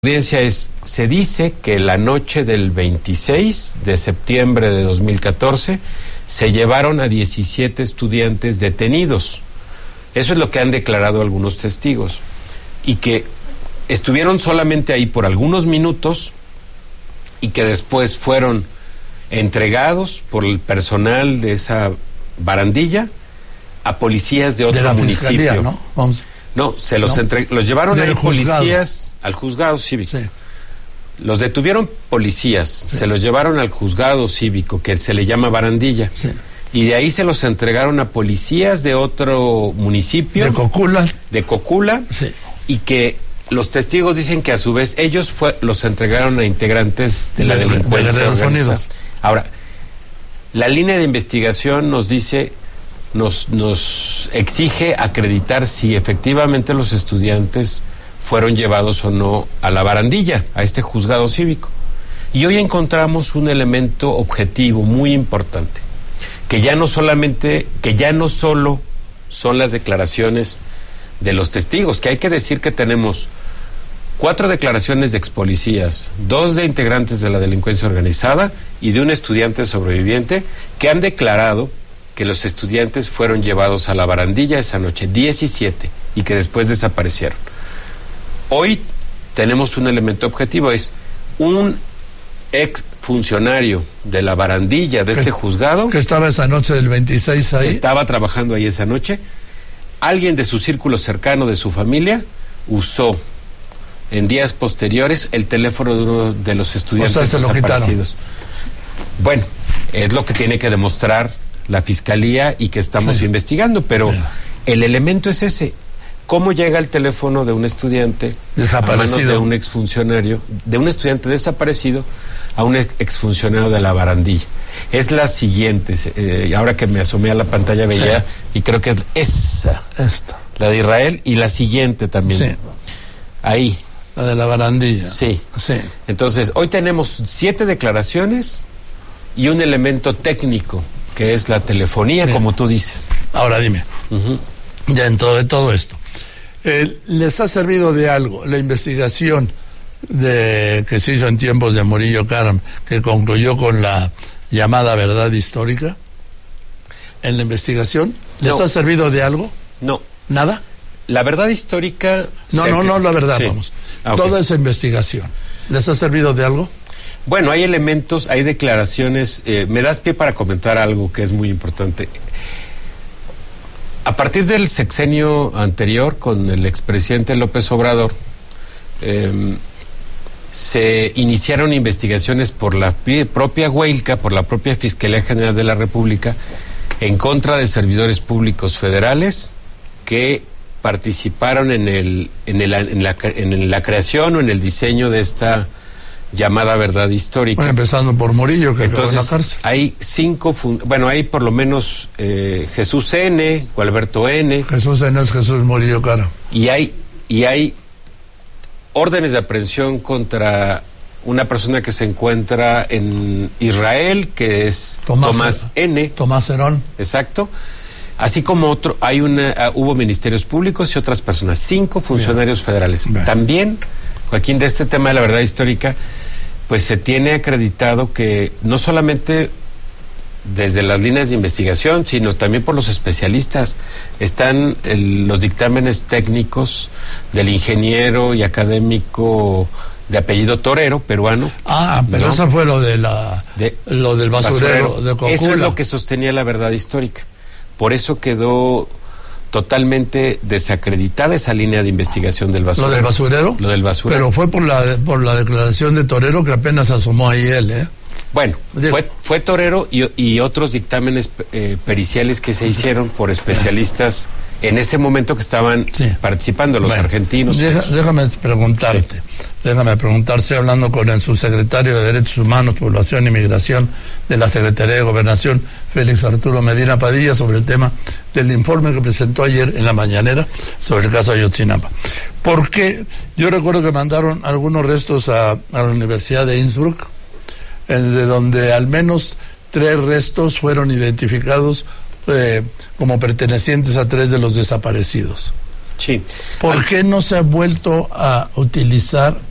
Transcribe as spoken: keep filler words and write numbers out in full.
Audiencia es, se dice que la noche del veintiséis de septiembre de dos mil catorce se llevaron a diecisiete estudiantes detenidos. Eso es lo que han declarado algunos testigos. Y que estuvieron solamente ahí por algunos minutos y que después fueron entregados por el personal de esa barandilla a policías de otro de la municipio. Fiscalía, ¿no? Vamos. No, se los, no. entre, los llevaron Del ahí juzgado. policías al juzgado cívico. Sí. Los detuvieron policías, Sí. se los llevaron al juzgado cívico, que se le llama barandilla. Sí. Y de ahí se los entregaron a policías de otro municipio. De Cocula. De Cocula. Sí. Y que los testigos dicen que a su vez ellos fue, los entregaron a integrantes de la De- de delincuencia Guerreros organizada. Unidos. Ahora, la línea de investigación nos dice, nos, nos exige acreditar si efectivamente los estudiantes fueron llevados o no a la barandilla, a este juzgado cívico. Y hoy encontramos un elemento objetivo muy importante, que ya no solamente, que ya no solo son las declaraciones de los testigos, que hay que decir que tenemos cuatro declaraciones de expolicías, dos de integrantes de la delincuencia organizada y de un estudiante sobreviviente que han declarado que los estudiantes fueron llevados a la barandilla esa noche, diecisiete, y que después desaparecieron. Hoy tenemos un elemento objetivo, es un ex funcionario de la barandilla de Que- este juzgado Que estaba esa noche del veintiséis ahí. que estaba trabajando ahí esa noche. Alguien de su círculo cercano, de su familia, usó en días posteriores el teléfono de uno de los estudiantes O sea, se lo desaparecidos. Bueno, es lo que tiene que demostrar la fiscalía y que estamos Sí. investigando, pero Bien. el elemento es ese. ¿Cómo llega el teléfono de un estudiante Desaparecido. a manos de un exfuncionario, de un estudiante desaparecido a un ex- exfuncionario de la barandilla? Es la siguiente, eh, ahora que me asomé a la pantalla veía, Sí. y creo que es esa, Esta. la de Israel, y la siguiente también. Sí. Ahí, La de la barandilla. sí. Sí. Entonces, hoy tenemos siete declaraciones y un elemento técnico, que es la telefonía, Bien. como tú dices. Ahora dime, Ujú. dentro de todo esto, eh, ¿les ha servido de algo la investigación de que se hizo en tiempos de Murillo Karam, que concluyó con la llamada verdad histórica? ¿En la investigación? ¿Les No. ha servido de algo? No, ¿Nada? la verdad histórica... No, se no, acre- no, la verdad, Sí. vamos. Ah, ok. Toda esa investigación, ¿les ha servido de algo? Bueno, hay elementos, hay declaraciones. Eh, me das pie para comentar algo que es muy importante. A partir del sexenio anterior, con el expresidente López Obrador, eh, se iniciaron investigaciones por la pi- propia Huelca, por la propia Fiscalía General de la República, en contra de servidores públicos federales que participaron en el, en el, en la, en la creación o en el diseño de esta llamada verdad histórica. Bueno, empezando por Murillo, que acabó en la Entonces, cárcel. hay cinco, fun- bueno, hay por lo menos eh, Jesús N., Gualberto N., Jesús N. es Jesús Murillo Karam. y hay, y hay órdenes de aprehensión contra una persona que se encuentra en Israel, que es Tomás, Tomás, N., Tomás Herón. exacto. Así como otro, hay una, ah, hubo ministerios públicos y otras personas, cinco funcionarios federales. Bien. También, Joaquín, de este tema de la verdad histórica, pues se tiene acreditado que no solamente desde las líneas de investigación, sino también por los especialistas, están el- los dictámenes técnicos del ingeniero y académico de apellido Torero, peruano. Ah, pero ¿no? eso fue lo de la De- lo del basurero, de Cocula. Eso es lo que sostenía la verdad histórica. Por eso quedó totalmente desacreditada esa línea de investigación del basurero. ¿Lo del basurero? Lo del basurero. Pero fue por la por la declaración de Torero que apenas asomó ahí él, ¿eh? Bueno, Digo- fue, fue Torero y, y otros dictámenes eh, periciales que se hicieron por especialistas en ese momento que estaban Sí. participando, los Bueno, argentinos. deja- déjame preguntarte, déjame preguntarte, hablando con el subsecretario de Derechos Humanos, Población y Migración de la Secretaría de Gobernación, Félix Arturo Medina Padilla, sobre el tema del informe que presentó ayer en la mañanera sobre el caso Ayotzinapa. ¿Por qué? Yo recuerdo que mandaron algunos restos a, a la Universidad de Innsbruck, en- de donde al menos tres restos fueron identificados eh, como pertenecientes a tres de los desaparecidos. Sí. ¿Por qué no se ha vuelto a utilizar